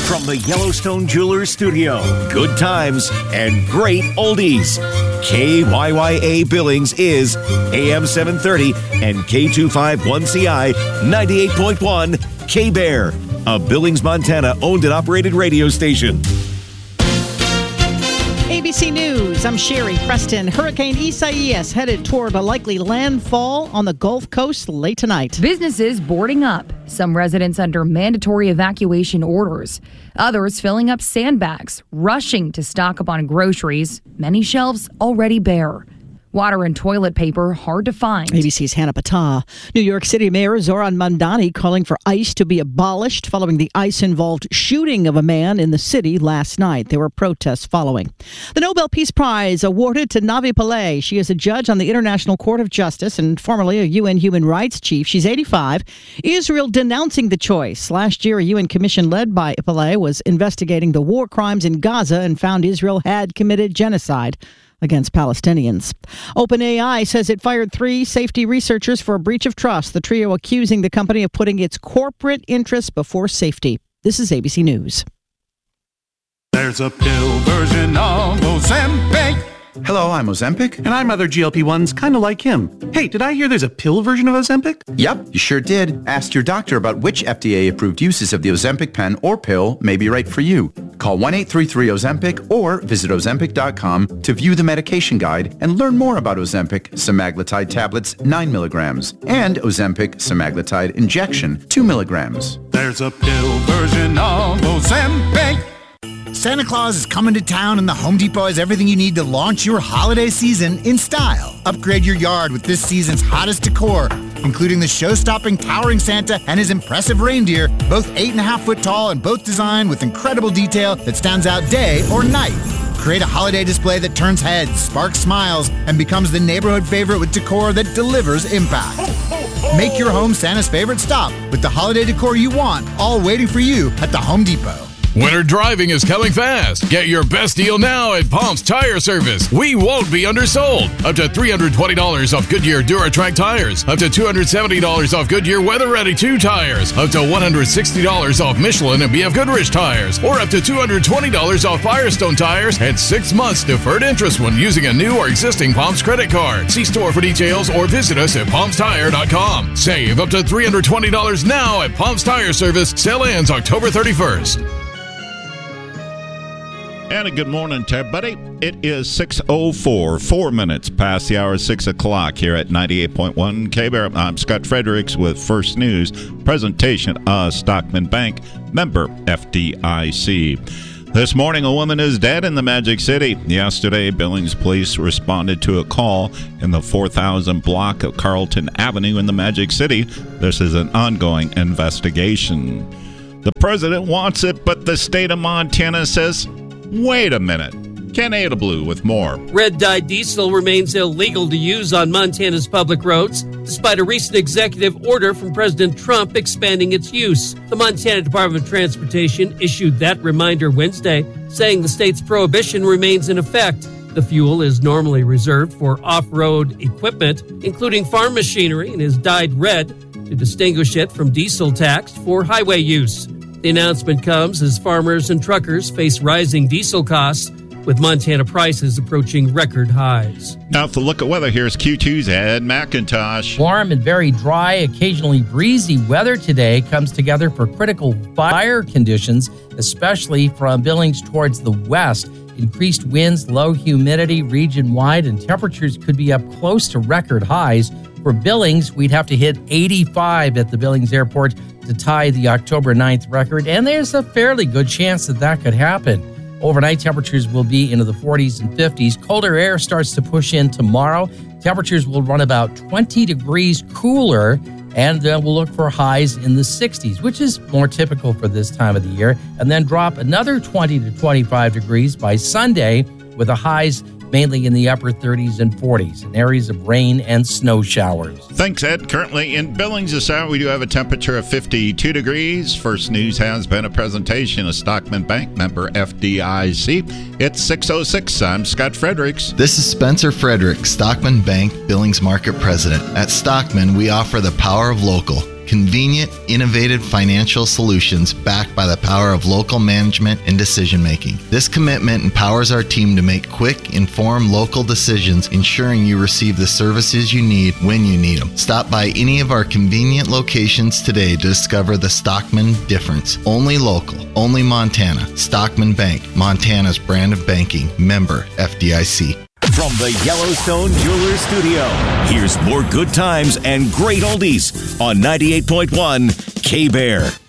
From the Yellowstone Jewelers Studio, good times and great oldies. KYYA Billings is AM 730 and K251CI 98.1 K-Bear, a Billings, Montana owned and operated radio station. ABC News, I'm Sherry Preston. Hurricane Isaias headed toward a likely landfall on the Gulf Coast late tonight. Businesses boarding up. Some residents under mandatory evacuation orders. Others filling up sandbags, rushing to stock up on groceries. Many shelves already bare. Water and toilet paper hard to find. ABC's Hannah Patah. New York City Mayor Zoran Mamdani calling for ICE to be abolished following the ICE-involved shooting of a man in the city last night. There were protests following. The Nobel Peace Prize awarded to Navi Pillay. She is a judge on the International Court of Justice and formerly a UN human rights chief. She's 85. Israel denouncing the choice. Last year, a UN commission led by Pillay was investigating the war crimes in Gaza and found Israel had committed genocide against Palestinians. OpenAI says it fired 3 safety researchers for a breach of trust, the trio accusing the company of putting its corporate interests before safety. This is ABC News. There's a pill version of Ozempic. Hello, I'm Ozempic. And I'm other GLP-1s, kind of like him. Hey, did I hear there's a pill version of Ozempic? Yep, you sure did. Ask your doctor about which FDA-approved uses of the Ozempic pen or pill may be right for you. Call 1-833-OZEMPIC or visit Ozempic.com to view the medication guide and learn more about Ozempic semaglutide tablets 9 milligrams and Ozempic semaglutide injection 2 milligrams. There's a pill version of Ozempic. Santa Claus is coming to town, and the Home Depot has everything you need to launch your holiday season in style. Upgrade your yard with this season's hottest decor, including the show-stopping towering Santa and his impressive reindeer, both 8.5-foot tall and both designed with incredible detail that stands out day or night. Create a holiday display that turns heads, sparks smiles, and becomes the neighborhood favorite with decor that delivers impact. Make your home Santa's favorite stop with the holiday decor you want, all waiting for you at the Home Depot. Winter driving is coming fast. Get your best deal now at Palms Tire Service. We won't be undersold. Up to $320 off Goodyear DuraTrack tires. Up to $270 off Goodyear Weather Ready 2 tires. Up to $160 off Michelin and BF Goodrich tires. Or up to $220 off Firestone tires and 6 months deferred interest when using a new or existing Palms credit card. See store for details or visit us at PalmsTire.com. Save up to $320 now at Palms Tire Service. Sale ends October 31st. And a good morning to everybody. It is 6:04, 4 minutes past the hour of 6 o'clock here at 98.1 K-Bear. I'm Scott Fredericks with First News. Presentation of Stockman Bank, member FDIC. This morning, a woman is dead in the Magic City. Yesterday, Billings police responded to a call in the 4000 block of Carlton Avenue in the Magic City. This is an ongoing investigation. The president wants it, but the state of Montana says, wait a minute. Ken Adelblue with more. Red-dyed diesel remains illegal to use on Montana's public roads, despite a recent executive order from President Trump expanding its use. The Montana Department of Transportation issued that reminder Wednesday, saying the state's prohibition remains in effect. The fuel is normally reserved for off-road equipment, including farm machinery, and is dyed red to distinguish it from diesel taxed for highway use. The announcement comes as farmers and truckers face rising diesel costs, with Montana prices approaching record highs. Now, for a look at weather, here's Q2's Ed McIntosh. Warm and very dry, occasionally breezy weather today comes together for critical fire conditions, especially from Billings towards the west. Increased winds, low humidity region-wide, and temperatures could be up close to record highs. For Billings, we'd have to hit 85 at the Billings Airport to tie the October 9th record, and there's a fairly good chance that that could happen. Overnight temperatures will be into the 40s and 50s. Colder air starts to push in tomorrow. Temperatures will run about 20 degrees cooler, and we'll look for highs in the 60s, which is more typical for this time of the year, and then drop another 20 to 25 degrees by Sunday with the highs mainly in the upper 30s and 40s, and areas of rain and snow showers. Thanks, Ed. Currently in Billings this hour, we do have a temperature of 52 degrees. First News has been a presentation of Stockman Bank, member FDIC. It's 6:06. I'm Scott Fredericks. This is Spencer Fredericks, Stockman Bank Billings Market President. At Stockman, we offer the power of local. Convenient, innovative financial solutions backed by the power of local management and decision making. This commitment empowers our team to make quick, informed local decisions, ensuring you receive the services you need when you need them. Stop by any of our convenient locations today to discover the Stockman difference. Only local, only Montana. Stockman Bank, Montana's brand of banking. Member FDIC. From the Yellowstone Jewelers Studio, here's more good times and great oldies on 98.1 K-Bear.